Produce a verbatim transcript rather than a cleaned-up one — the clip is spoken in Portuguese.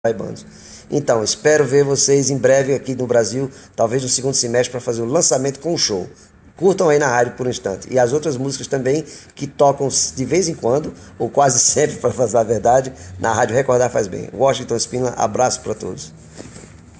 paraibanos. Então, espero ver vocês em breve aqui no Brasil, talvez no segundo semestre, para fazer o lançamento com o show. Curtam aí na rádio por um instante. E as outras músicas também, que tocam de vez em quando, ou quase sempre, para fazer a verdade, na Rádio Recordar Faz Bem. Washington Spina, abraço para todos.